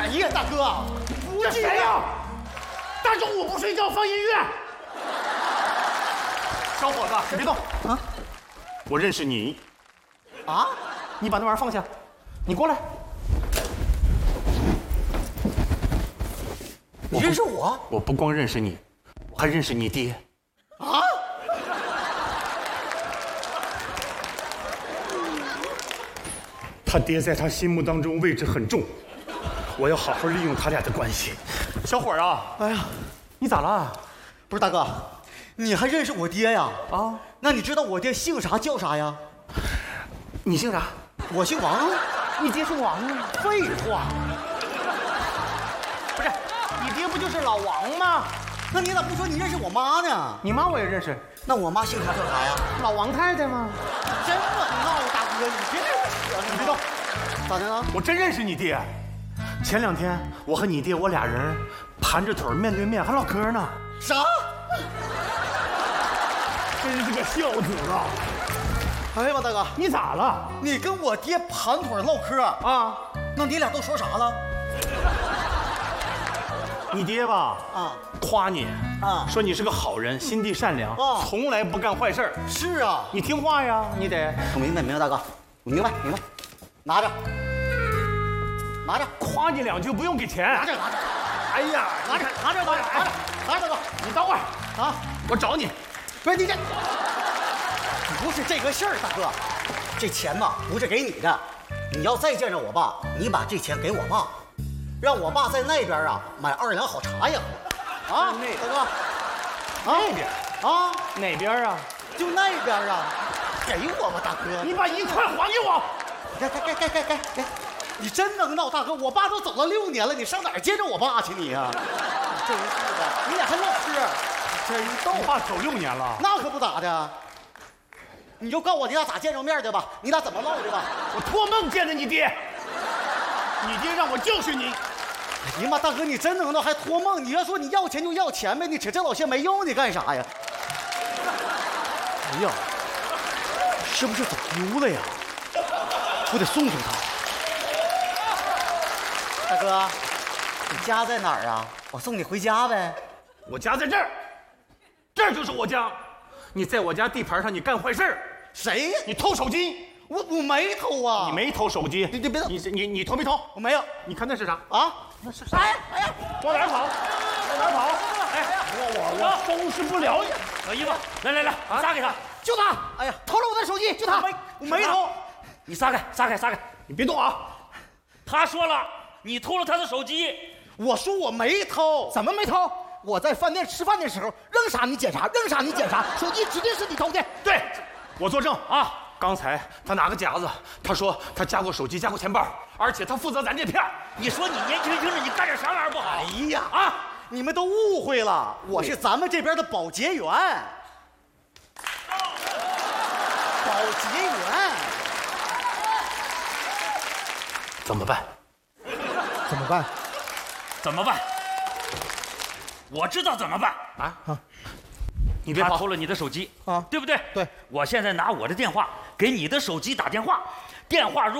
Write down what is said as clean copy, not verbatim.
哎呀，大哥，不这谁呀？大中午不睡觉放音乐。小伙子，你别动啊！我认识你。 啊？ 你把那玩意儿放下，你过来。 你认识我？ 我不光认识你，我还认识你爹。 啊？ 他爹在他心目当中位置很重，我要好好利用他俩的关系。小伙儿啊， 哎呀， 你咋了？ 不是大哥，你还认识我爹呀？ 啊？ 那你知道我爹姓啥叫啥呀？ 你姓啥？ 我姓王啊。 你爹姓王啊？ 废话， 不是，你爹不就是老王吗？ 那你咋不说你认识我妈呢？ 你妈我也认识， 那我妈姓啥叫啥呀？ 老王太太吗？ 真能闹，大哥，你别别动， 咋的了？ 我真认识你爹。前2天我和你爹我俩人盘着腿面对面还唠嗑呢。 啥？ 真是个孝子啊！ 哎呀妈，大哥， 你咋了？ 你跟我爹盘腿唠嗑啊？ 那你俩都说啥了？ 你爹吧， 啊， 夸你啊说你是个好人，心地善良， 啊从来不干坏事儿。 是啊， 你听话呀，你得我明白，大哥，我明白，拿着， 夸你2句，不用给钱。 拿着。 哎呀， 拿着，大哥， 你等会儿啊， 我找你。 不是你这，不是这个事儿，大哥，这钱嘛不是给你的，你要再见着我爸，你把这钱给我爸，让我爸在那边啊买2两好茶叶喝。啊，大哥， 那边啊， 哪边啊？ 就那边啊，给我吧，大哥。 你把1块还给我。 给，你真能闹，大哥！我爸都走了6年了，你上哪儿见着我爸去你呀？真是的，你俩还唠嗑，真逗。 你爸走6年了， 那可不咋的，你就告诉我你俩咋见着面的吧，你俩怎么唠的吧？ 我托梦见的你爹，你爹让我就是你。 哎呀妈，大哥你真能闹，还托梦？你要说你要钱就要钱呗，你扯这老些没用，你干啥呀？哎呀，是不是走丢了呀？我得送送他。大哥，你家在哪儿啊？我送你回家呗。 我家在这儿，这儿就是我家。你在我家地盘上，你干坏事儿。 谁呀？ 你偷手机。 我没偷啊。 你没偷手机。 你别动。 你偷没偷？ 我没有。 你看那是啥？ 啊？ 那是啥？哎呀，往哪儿跑？往哪儿跑？哎，我收拾不了你。 老姨夫，来，撒开他， 就他！哎呀，偷了我的手机，就他！我没偷。 你撒开， 你别动啊！ 他说了，你偷了他的手机。 我说我没偷， 怎么没偷？我在饭店吃饭的时候，扔啥你检查，手机指定是你偷的。 对，我作证啊！刚才他拿个夹子，他说他夹过手机，夹过钱包，而且他负责咱这片儿。 你说你年轻轻的，你干点啥玩意儿不好？ 哎呀啊！你们都误会了，我是咱们这边的保洁员。保洁员怎么办？ 怎么办？我知道怎么办啊！你别跑！ 他偷了你的手机啊， 对不对？ 对。 我现在拿我的电话给你的手机打电话，电话如